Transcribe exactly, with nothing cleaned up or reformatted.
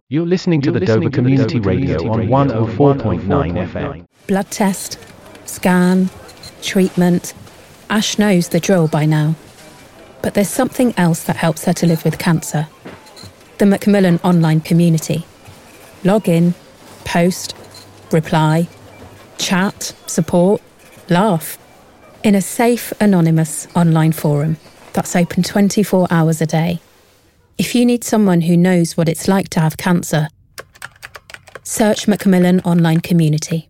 You're listening to the Dover Community Radio on one oh four point nine F M. Blood test, scan, treatment. Ash knows the drill by now. But there's something else that helps her to live with cancer. The Macmillan online community. Log in, post, reply, chat, support, laugh. In a safe, anonymous online forum that's open twenty-four hours a day. If you need someone who knows what it's like to have cancer, search Macmillan Online Community.